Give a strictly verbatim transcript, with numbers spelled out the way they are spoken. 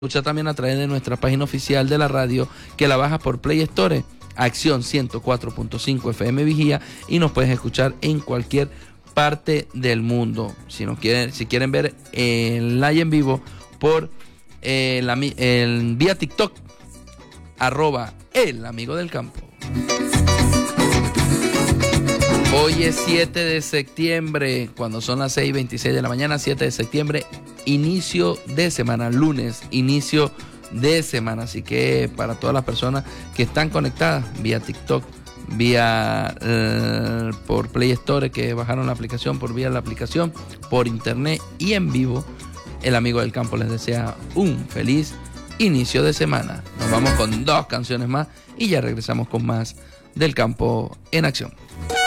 Escucha también a través de nuestra página oficial de la radio, que la bajas por Play Store, Acción ciento cuatro punto cinco F M Vigía, y nos puedes escuchar en cualquier parte del mundo. Si nos quieren, si quieren ver el live en vivo por eh, la, el, vía TikTok, arroba el amigo del campo. Hoy es siete de septiembre, cuando son las seis y veintiséis de la mañana, siete de septiembre, inicio de semana, lunes, inicio de semana. Así que para todas las personas que están conectadas vía TikTok, vía eh, por Play Store, que bajaron la aplicación, por vía la aplicación, por internet y en vivo, el amigo del campo les desea un feliz inicio de semana. Nos vamos con dos canciones más y ya regresamos con más del campo en acción.